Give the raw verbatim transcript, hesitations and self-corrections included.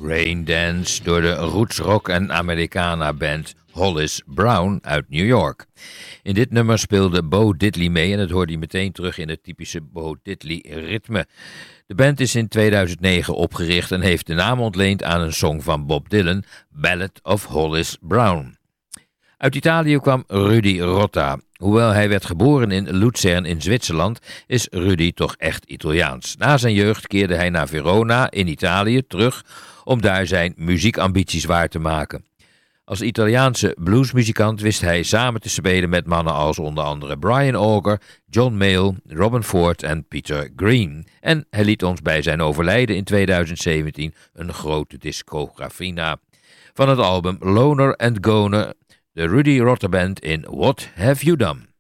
Rain Dance door de rootsrock en Americana band Hollis Brown uit New York. In dit nummer speelde Bo Diddley mee en dat hoorde je meteen terug in het typische Bo Diddley ritme. De band is in tweeduizend negen opgericht en heeft de naam ontleend aan een song van Bob Dylan, Ballad of Hollis Brown. Uit Italië kwam Rudy Rota. Hoewel hij werd geboren in Luzern in Zwitserland, is Rudy toch echt Italiaans. Na zijn jeugd keerde hij naar Verona in Italië terug om daar zijn muziekambities waar te maken. Als Italiaanse bluesmuzikant wist hij samen te spelen met mannen als onder andere Brian Auger, John Mayall, Robin Ford en Peter Green. En hij liet ons bij zijn overlijden in tweeduizend zeventien een grote discografie na. Van het album Loner and Goner, de Rudy Rota Band in What Have You Done?